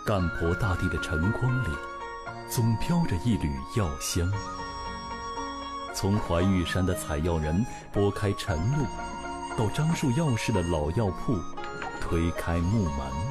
干婆大地的晨光里，总飘着一缕药香。从怀玉山的采药人拨开晨露，到樟树药市的老药铺推开木门。